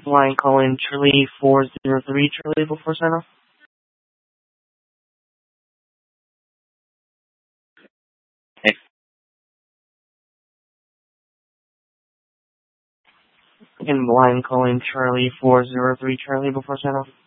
Line calling Charlie 403 Charlie before sign off. And line calling Charlie 403 Charlie before sign off.